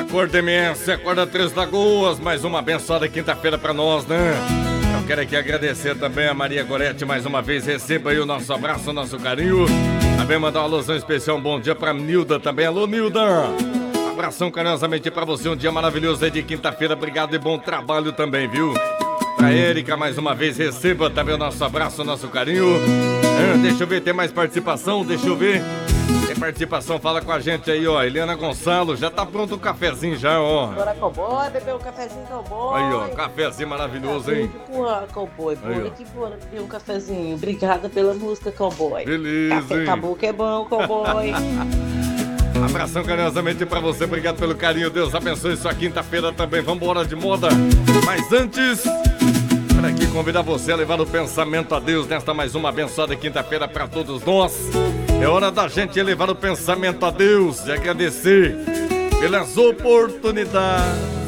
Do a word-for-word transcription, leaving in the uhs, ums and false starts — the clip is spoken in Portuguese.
Acorda M S, acorda Três Lagoas, mais uma abençoada quinta-feira pra nós, né? Eu quero aqui agradecer também a Maria Gorete mais uma vez, receba aí o nosso abraço, o nosso carinho. Também mandar uma alusão especial, um bom dia pra Nilda também, alô Nilda! Abração carinhosamente pra você, um dia maravilhoso aí de quinta-feira, obrigado e bom trabalho também, viu? Pra Érica mais uma vez, receba também o nosso abraço, o nosso carinho. Ah, deixa eu ver, tem mais participação, deixa eu ver. Tem participação, fala com a gente aí, ó. Eliana Gonçalo, já tá pronto o cafezinho já, ó. Bora, cowboy, beber um cafezinho, cowboy. Aí, ó, cafezinho maravilhoso, hein? Porra, cowboy, bora Aí, que bora beber um cafezinho. Obrigada pela música, cowboy. Beleza, Café hein? acabou que é bom, cowboy. Abração carinhosamente pra você, obrigado pelo carinho, Deus abençoe sua quinta-feira também, vambora de moda. Mas antes, para aqui convidar você a levar o pensamento a Deus nesta mais uma abençoada quinta-feira pra todos nós. É hora da gente elevar o pensamento a Deus e agradecer pelas oportunidades